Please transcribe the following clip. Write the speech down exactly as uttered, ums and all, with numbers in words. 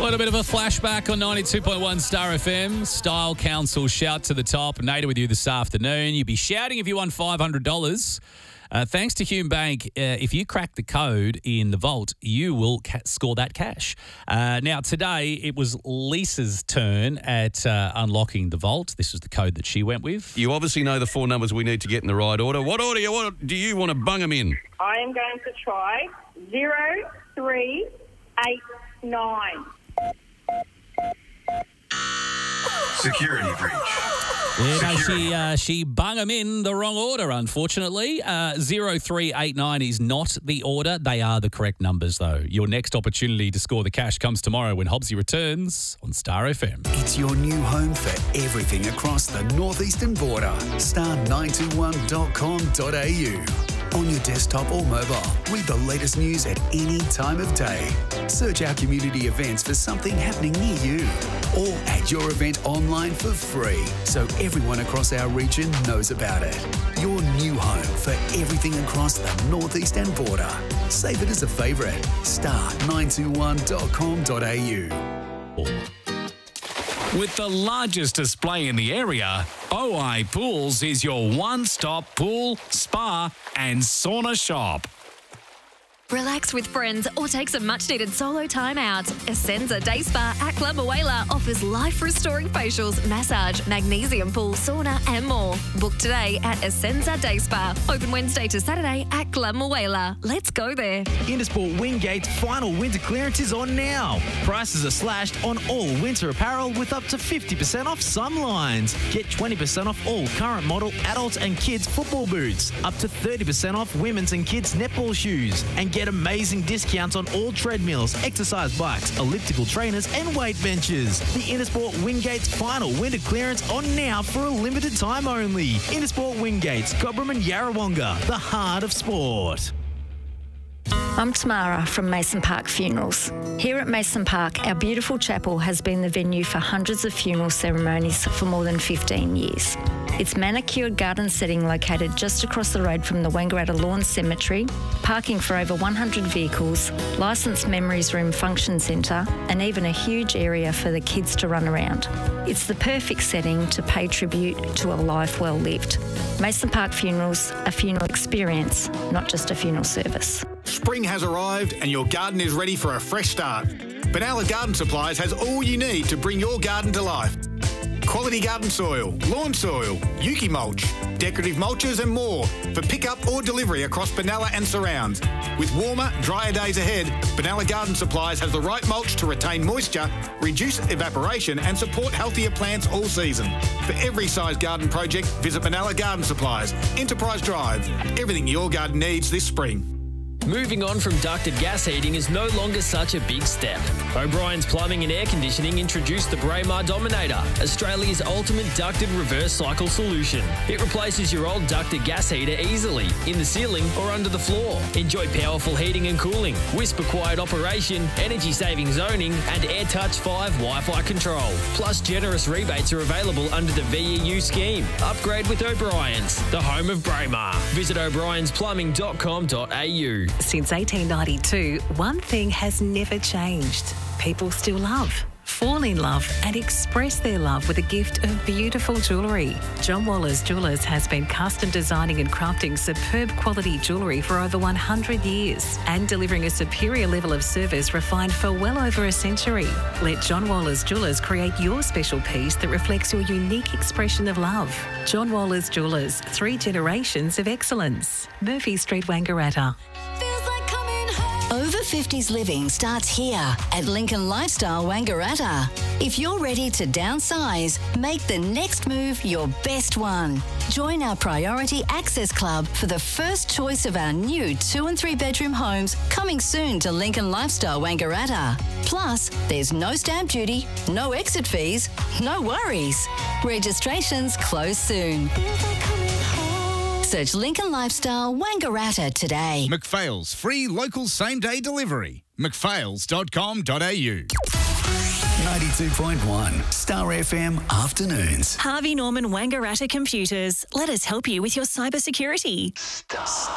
What a bit of a flashback on ninety-two point one Star F M. Style Council shout to the top. Nader with you this afternoon. You'd be shouting if you won five hundred dollars. Uh, thanks to Hume Bank, uh, if you crack the code in the vault, you will ca- score that cash. Uh, now, today, it was Lisa's turn at uh, unlocking the vault. This was the code that she went with. You obviously know the four numbers we need to get in the right order. What order you want, do you want to bung them in? I am going to try zero three eight nine. Security breach. Yeah, no, she, uh, she bung them in the wrong order, unfortunately. Uh, zero three eight nine is not the order. They are the correct numbers, though. Your next opportunity to score the cash comes tomorrow when Hobbsy returns on Star F M. It's your new home for everything across the northeastern border. star nine two one dot com dot a u. On your desktop or mobile, read the latest news at any time of day. Search our community events for something happening near you. Or add your event online for free so everyone across our region knows about it. Your new home for everything across the northeastern border. Save it as a favourite. star nine two one dot com dot a u. With the largest display in the area, O I Pools is your one-stop pool, spa and sauna shop. Relax with friends or take some much-needed solo time out. Essenza Day Spa at Club Awela offers life-restoring facials, massage, magnesium pool, sauna and more. Book today at Essenza Day Spa. Open Wednesday to Saturday at Club Awela. Let's go there. Intersport Wingate's final winter clearance is on now. Prices are slashed on all winter apparel with up to fifty percent off some lines. Get twenty percent off all current model adults and kids football boots. Up to thirty percent off women's and kids netball shoes. And get amazing discounts on all treadmills, exercise bikes, elliptical trainers and weight benches. The Intersport Wingate's final winter clearance on now for a limited time only. Intersport Wingate's, Cobram and Yarrawonga, the heart of sport. I'm Tamara from Mason Park Funerals. Here at Mason Park, our beautiful chapel has been the venue for hundreds of funeral ceremonies for more than fifteen years. It's manicured garden setting located just across the road from the Wangaratta Lawn Cemetery, parking for over one hundred vehicles, licensed memories room function centre, and even a huge area for the kids to run around. It's the perfect setting to pay tribute to a life well lived. Mason Park Funerals, a funeral experience, not just a funeral service. Spring has arrived and your garden is ready for a fresh start. Benalla Garden Supplies has all you need to bring your garden to life. Quality garden soil, lawn soil, Yuki mulch, decorative mulches and more for pick-up or delivery across Benalla and surrounds. With warmer, drier days ahead, Benalla Garden Supplies has the right mulch to retain moisture, reduce evaporation and support healthier plants all season. For every size garden project, visit Benalla Garden Supplies, Enterprise Drive. Everything your garden needs this spring. Moving on from ducted gas heating is no longer such a big step. O'Brien's Plumbing and Air Conditioning introduced the Braemar Dominator, Australia's ultimate ducted reverse cycle solution. It replaces your old ducted gas heater easily, in the ceiling or under the floor. Enjoy powerful heating and cooling, whisper-quiet operation, energy-saving zoning and AirTouch five Wi-Fi control. Plus, generous rebates are available under the V E U scheme. Upgrade with O'Brien's, the home of Braemar. Visit o'briens plumbing dot com dot a u. Since eighteen ninety-two, one thing has never changed. People still love, fall in love and express their love with a gift of beautiful jewellery. John Waller's Jewellers has been custom designing and crafting superb quality jewellery for over one hundred years and delivering a superior level of service refined for well over a century. Let John Waller's Jewellers create your special piece that reflects your unique expression of love. John Waller's Jewellers, three generations of excellence. Murphy Street, Wangaratta. Over fifties living starts here at Lincoln Lifestyle Wangaratta. If you're ready to downsize, make the next move your best one. Join our Priority Access Club for the first choice of our new two and three bedroom homes coming soon to Lincoln Lifestyle Wangaratta. Plus, there's no stamp duty, no exit fees, no worries. Registrations close soon. Search Lincoln Lifestyle Wangaratta today. McPhail's free local same-day delivery. mcphails dot com dot a u. ninety-two point one Star F M Afternoons. Harvey Norman Wangaratta Computers. Let us help you with your cybersecurity.